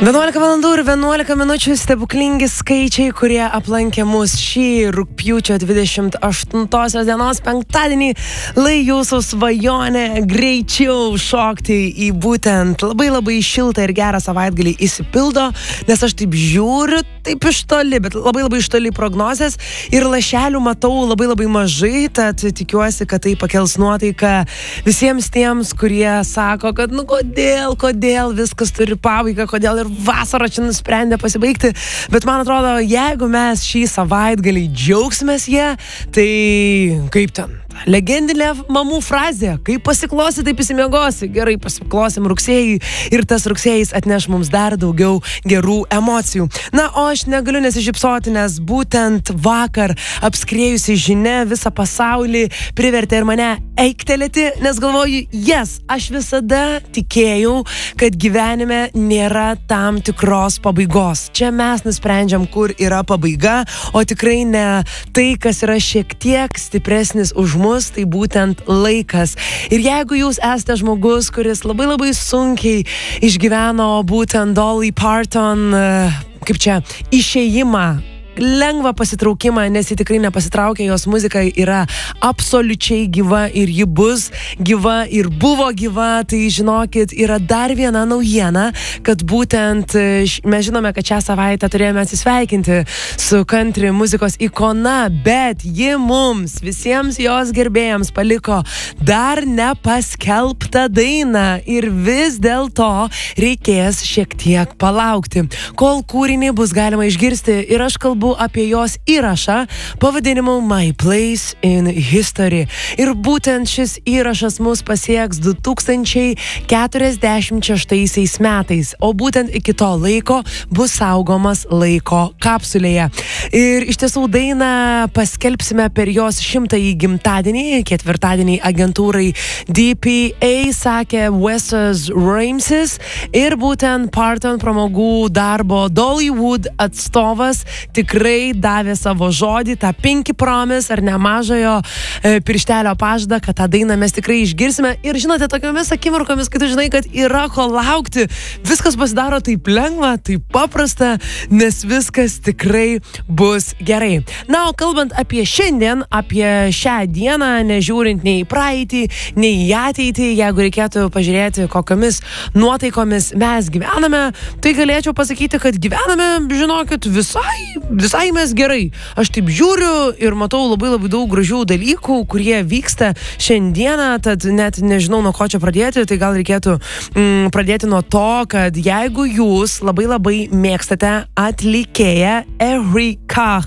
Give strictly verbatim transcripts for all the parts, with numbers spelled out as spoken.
vienuolika valandų ir vienuolika minučių stebuklingi skaičiai, kurie aplankė mus šį rugpjūčio dvidešimt aštuntosios dienos penktadienį. Lai jūsų svajonė greičiau šokti į būtent labai labai šiltą ir gerą savaitgalį išsipildo, nes aš taip žiūriu, taip iš toli, bet labai labai iš toli prognozės ir lašelių matau labai labai mažai, tad tikiuosi, kad tai pakels nuotaiką visiems tiems, kurie sako, kad nu kodėl, kodėl viskas turi pabaigą, kodėl ir vasarą čia nusprendė pasibaigti, bet man atrodo, jeigu mes šį savaitgalį džiaugsimės jie, tai kaip ten? Legendinė mamų frazė, kaip pasiklosi, taip įsimiegosi. Gerai, pasiklosim rugsėjį ir tas rugsėjais atneš mums dar daugiau gerų emocijų. Na, o aš negaliu nesišypsoti, nes būtent vakar apskriejusi žinia visą pasaulį privertė ir mane eiktelėti, nes galvoju, jes, aš visada tikėjau, kad gyvenime nėra tam tikros pabaigos. Čia mes nusprendžiam, kur yra pabaiga, o tikrai ne tai, kas yra šiek tiek stipresnis už mus, tai būtent laikas. Ir jeigu jūs esate žmogus, kuris labai labai sunkiai išgyveno būtent Dolly Parton, kaip čia, išėjimą, lengvą pasitraukimą, nes ji tikrai nepasitraukė, jos muzika yra absoliučiai gyva ir ji bus gyva ir buvo gyva, tai žinokit, yra dar viena naujiena, kad būtent mes žinome, kad šią savaitę turėjome atsisveikinti su country muzikos ikona, bet ji mums, visiems jos gerbėjams paliko dar nepaskelbtą dainą ir vis dėlto reikės šiek tiek palaukti, kol kūrinį bus galima išgirsti ir aš kalbu apie jos įrašą pavadinimu My Place in History. Ir būtent šis įrašas mus pasieks du tūkstančiai keturiasdešimt šeštaisiais metais, o būtent iki to laiko bus saugomas laiko kapsulėje. Ir iš tiesų dainą paskelbsime per jos šimtąjį gimtadienį, ketvirtadienį agentūrai D P A sakė Wesas Ramses ir būtent Parton pramogų darbo Dollywood atstovas tikrai davė savo žodį, tą Pinky Promise ar nemažojo e, pirštelio pažadą, kad tą dainą mes tikrai išgirsime. Ir žinote, tokiomis akimirkomis, kai tu žinai, kad yra ko laukti, viskas pasidaro taip lengva, taip paprasta, nes viskas tikrai bus gerai. Na, o kalbant apie šiandien, apie šią dieną, nežiūrint nei į praeitį, nei į ateitį, jeigu reikėtų pažiūrėti, kokiamis nuotaikomis mes gyvename, tai galėčiau pasakyti, kad gyvename, žinokit, visai Visai mes gerai. Aš taip žiūriu ir matau labai labai daug gražių dalykų, kurie vyksta šiandieną, tad net nežinau, nuo ko čia pradėti, tai gal reikėtų mm, pradėti nuo to, kad jeigu jūs labai labai mėgstate atlikėją Erykah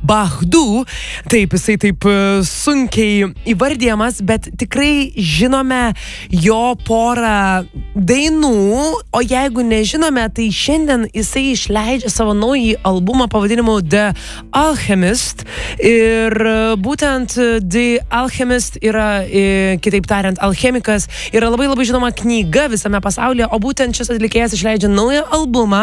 Badu, taip, jisai taip sunkiai įvardyjamas, bet tikrai žinome jo porą dainų, o jeigu nežinome, tai šiandien jisai išleidžia savo naują albumą pavadinimu The Alchemist ir būtent The Alchemist yra, kitaip tariant, alchemikas, yra labai labai žinoma knyga visame pasaulyje, o būtent šis atlikėjas išleidžia naują albumą,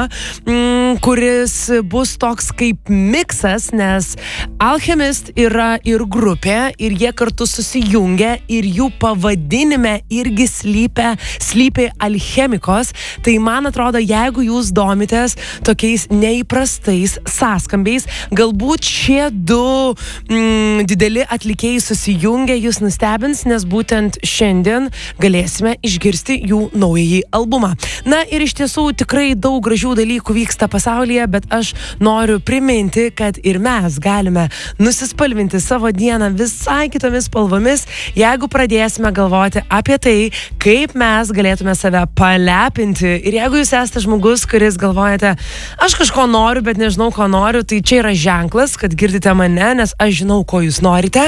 kuris bus toks kaip miksas, nes Alchemist yra ir grupė ir jie kartu susijungia ir jų pavadinime irgi slypia, slypi alchemikos, tai man atrodo, jeigu jūs domitės tokiais neįprastais sąskambiais, galbūt šie du mm, dideli atlikėjai susijungia, jūs nustebins, nes būtent šiandien galėsime išgirsti jų naująjį albumą. Na ir iš tiesų tikrai daug gražių dalykų vyksta pasaulyje, bet aš noriu priminti, kad ir mes galime nusispalvinti savo dieną visai kitomis spalvomis, jeigu pradėsime galvoti apie tai, kaip mes galėtume save palepinti. Ir jeigu jūs esate žmogus, kuris galvojate, aš kažko noriu, bet nežinau, ko noriu, tai čia yra ženklas, kad girdite mane, nes aš žinau, ko jūs norite.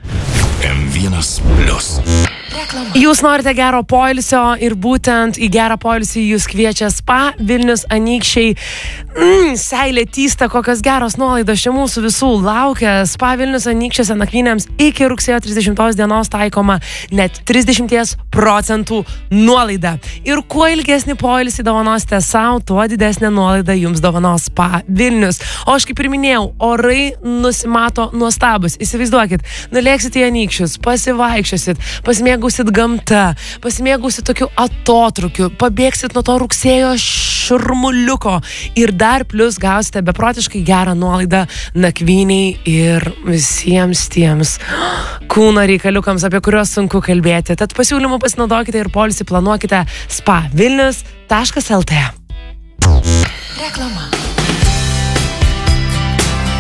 M vienas plius. Jūs norite gero poilsio ir būtent į gerą poilsį jūs kviečia Spa Vilnius Anykščiai. Mm, seilė tysta, kokios geros nuolaidos čia mūsų visų laukia. Spa Vilnius Anykščiuose nakvynėms iki rugsėjo trisdešimtos dienos taikoma net trisdešimt procentų nuolaida. Ir kuo ilgesnį poilsį dovanosite savo, tuo didesnė nuolaida jums dovanos Spa Vilnius. O aš kaip ir minėjau, orai nusimato nuostabus. Įsivaizduokit, nulėksit į Anykščius, pasivaikščiosit, pasimėgausit gamta, pasimėgausit tokiu atotrukiu, pabėgsit nuo to rugsėjo šurmuliuko ir dar plus gausite beprotiškai gerą nuolaidą nakvyniai ir visiems tiems kūno reikaliukams, apie kuriuos sunku kalbėti. Tad pasiūlymų pasinaudokite ir poilsį planuokite spa vilnius taškas el tė. Reklama.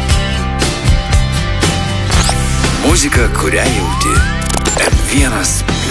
Muzika, kurią jauti. em vienas